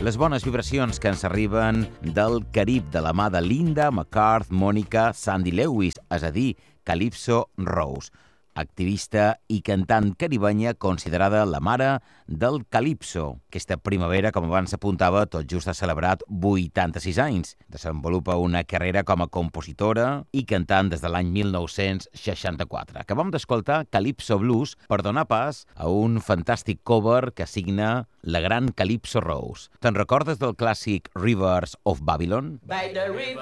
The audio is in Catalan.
Les bones vibracions que ens arriben del Carib de la mà de Linda McCarthy, Monica Sandy Lewis, és a dir, Calypso Rose, activista i cantant caribenya considerada la mare del Calypso. Aquesta primavera, com abans s'apuntava, tot just ha celebrat 86 anys. Desenvolupa una carrera com a compositora i cantant des de l'any 1964. Acabam d'escoltar Calypso Blues per donar pas a un fantàstic cover que signa la gran Calypso Rose. Te'n recordes del clàssic Rivers of Babylon? By the river